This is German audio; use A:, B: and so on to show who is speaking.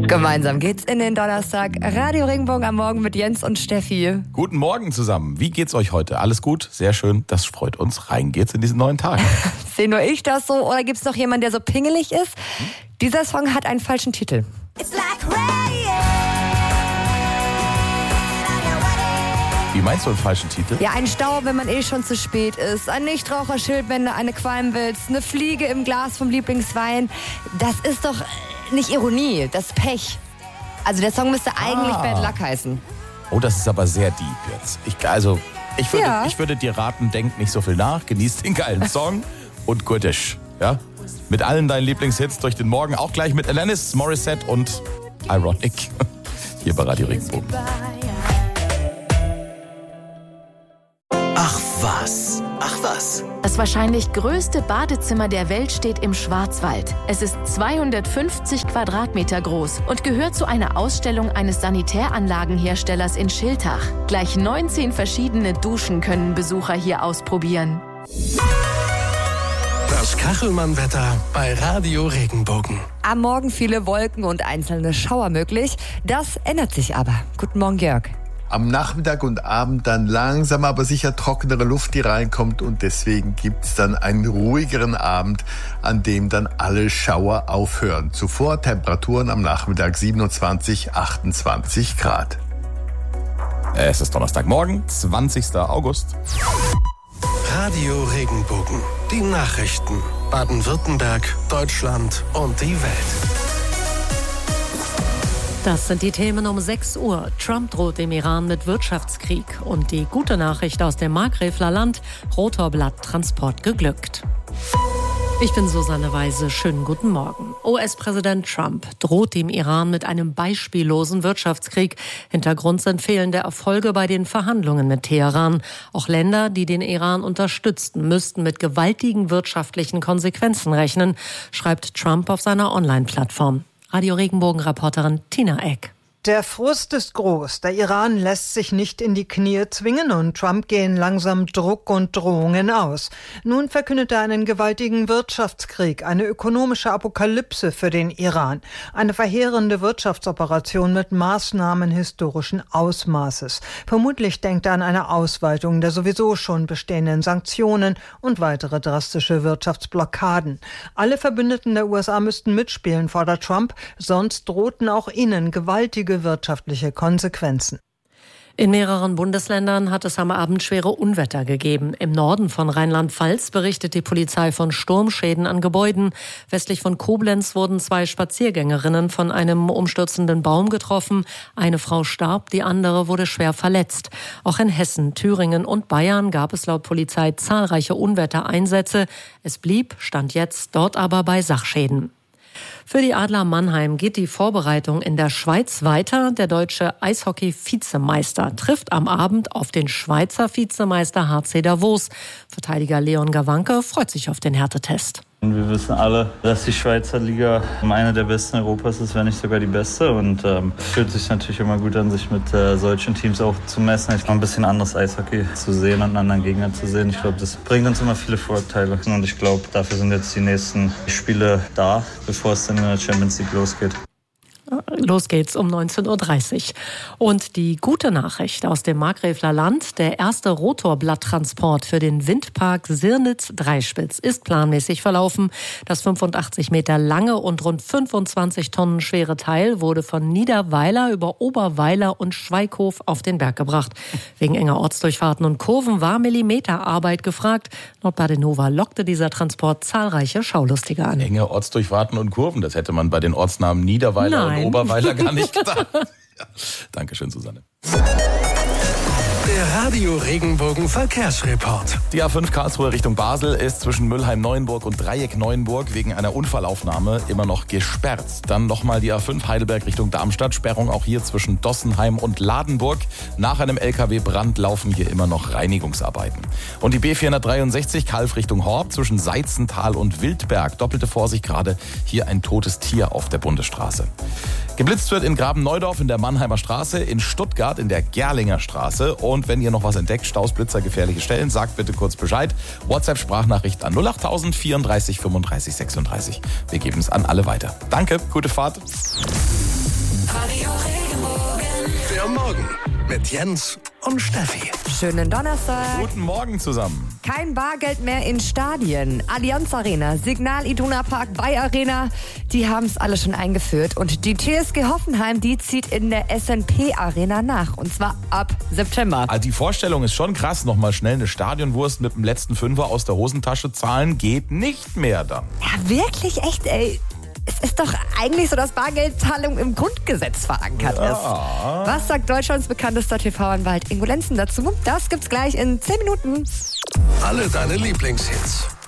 A: Gemeinsam geht's in den Donnerstag. Radio Regenbogen am Morgen mit Jens und Steffi.
B: Guten Morgen zusammen. Wie geht's euch heute? Alles gut? Sehr schön. Das freut uns. Rein geht's in diesen neuen Tag.
A: Sehe nur ich das so oder gibt's noch jemanden, der so pingelig ist? Dieser Song hat einen falschen Titel.
C: It's like rain.
B: Wie meinst du einen falschen Titel?
A: Ja, ein Stau, wenn man schon zu spät ist. Ein Nichtraucherschild, wenn du eine qualmen willst. Eine Fliege im Glas vom Lieblingswein. Das ist doch nicht Ironie, das ist Pech. Also der Song müsste eigentlich Bad Luck heißen.
B: Oh, das ist aber sehr deep jetzt. Ich würde dir raten, denk nicht so viel nach, genieß den geilen Song und gutisch. Ja? Mit allen deinen Lieblingshits durch den Morgen, auch gleich mit Alanis Morissette und Ironic. Hier bei Radio Regenbogen.
D: Ach was.
E: Das wahrscheinlich größte Badezimmer der Welt steht im Schwarzwald. Es ist 250 Quadratmeter groß und gehört zu einer Ausstellung eines Sanitäranlagenherstellers in Schiltach. Gleich 19 verschiedene Duschen können Besucher hier ausprobieren.
D: Das Kachelmann-Wetter bei Radio Regenbogen.
A: Am Morgen viele Wolken und einzelne Schauer möglich. Das ändert sich aber. Guten Morgen, Jörg.
F: Am Nachmittag und Abend dann langsam, aber sicher trockenere Luft, die reinkommt, und deswegen gibt's dann einen ruhigeren Abend, an dem dann alle Schauer aufhören. Zuvor Temperaturen am Nachmittag 27, 28 Grad.
B: Es ist Donnerstagmorgen, 20. August.
D: Radio Regenbogen. Die Nachrichten. Baden-Württemberg, Deutschland und die Welt.
G: Das sind die Themen um 6 Uhr. Trump droht dem Iran mit Wirtschaftskrieg. Und die gute Nachricht aus dem Markgräfler Land: Rotorblatt-Transport geglückt. Ich bin Susanne Weise. Schönen guten Morgen. US-Präsident Trump droht dem Iran mit einem beispiellosen Wirtschaftskrieg. Hintergrund sind fehlende Erfolge bei den Verhandlungen mit Teheran. Auch Länder, die den Iran unterstützten, müssten mit gewaltigen wirtschaftlichen Konsequenzen rechnen, schreibt Trump auf seiner Online-Plattform. Radio Regenbogen-Reporterin Tina Eck.
H: Der Frust ist groß. Der Iran lässt sich nicht in die Knie zwingen und Trump gehen langsam Druck und Drohungen aus. Nun verkündet er einen gewaltigen Wirtschaftskrieg, eine ökonomische Apokalypse für den Iran. Eine verheerende Wirtschaftsoperation mit Maßnahmen historischen Ausmaßes. Vermutlich denkt er an eine Ausweitung der sowieso schon bestehenden Sanktionen und weitere drastische Wirtschaftsblockaden. Alle Verbündeten der USA müssten mitspielen, fordert Trump, sonst drohten auch ihnen gewaltige wirtschaftliche Konsequenzen.
G: In mehreren Bundesländern hat es am Abend schwere Unwetter gegeben. Im Norden von Rheinland-Pfalz berichtet die Polizei von Sturmschäden an Gebäuden. Westlich von Koblenz wurden 2 Spaziergängerinnen von einem umstürzenden Baum getroffen. Eine Frau starb, die andere wurde schwer verletzt. Auch in Hessen, Thüringen und Bayern gab es laut Polizei zahlreiche Unwettereinsätze. Es blieb, stand jetzt, dort aber bei Sachschäden. Für die Adler Mannheim geht die Vorbereitung in der Schweiz weiter. Der deutsche Eishockey-Vizemeister trifft am Abend auf den Schweizer Vizemeister HC Davos. Verteidiger Leon Gawanke freut sich auf den Härtetest.
I: Wir wissen alle, dass die Schweizer Liga eine der besten Europas ist, wenn nicht sogar die beste. Und fühlt sich natürlich immer gut an, sich mit solchen Teams auch zu messen. Ich glaube, ein bisschen anderes Eishockey zu sehen und einen anderen Gegner zu sehen. Ich glaube, das bringt uns immer viele Vorteile. Und ich glaube, dafür sind jetzt die nächsten Spiele da, bevor es dann in der Champions League losgeht.
G: Los geht's um 19.30 Uhr. Und die gute Nachricht aus dem Markgräfler Land: Der erste Rotorblatttransport für den Windpark Sirnitz-Dreispitz ist planmäßig verlaufen. Das 85 Meter lange und rund 25 Tonnen schwere Teil wurde von Niederweiler über Oberweiler und Schweighof auf den Berg gebracht. Wegen enger Ortsdurchfahrten und Kurven war Millimeterarbeit gefragt. Laut Badenova lockte dieser Transport zahlreiche Schaulustige an.
B: Enge Ortsdurchfahrten und Kurven, das hätte man bei den Ortsnamen Niederweiler und Oberweiler gar nicht gedacht. Ja. Dankeschön, Susanne.
D: Der Radio Regenbogen Verkehrsreport.
B: Die A5 Karlsruhe Richtung Basel ist zwischen Müllheim-Neuenburg und Dreieck-Neuenburg wegen einer Unfallaufnahme immer noch gesperrt. Dann nochmal die A5 Heidelberg Richtung Darmstadt. Sperrung auch hier zwischen Dossenheim und Ladenburg. Nach einem LKW-Brand laufen hier immer noch Reinigungsarbeiten. Und die B463 Kalf Richtung Horb zwischen Seizental und Wildberg. Doppelte Vorsicht, gerade hier ein totes Tier auf der Bundesstraße. Geblitzt wird in Graben-Neudorf in der Mannheimer Straße, in Stuttgart in der Gerlinger Straße. Und wenn ihr noch was entdeckt, Staus, Blitzer, gefährliche Stellen, sagt bitte kurz Bescheid. WhatsApp-Sprachnachricht an 08000 34 35 36. Wir geben es an alle weiter. Danke, gute Fahrt.
D: am Morgen mit Jens und Steffi.
A: Schönen Donnerstag.
B: Guten Morgen zusammen.
A: Kein Bargeld mehr in Stadien. Allianz Arena, Signal Iduna Park, Bayer Arena, die haben es alle schon eingeführt. Und die TSG Hoffenheim, die zieht in der SNP Arena nach. Und zwar ab September.
B: Also die Vorstellung ist schon krass. Nochmal schnell eine Stadionwurst mit dem letzten Fünfer aus der Hosentasche zahlen geht nicht mehr dann.
A: Ja, wirklich, echt, ey. Es ist doch eigentlich so, dass Bargeldzahlung im Grundgesetz verankert ist. Was sagt Deutschlands bekanntester TV-Anwalt Ingo Lenzen dazu? Das gibt's gleich in 10 Minuten.
D: Alle deine Lieblingshits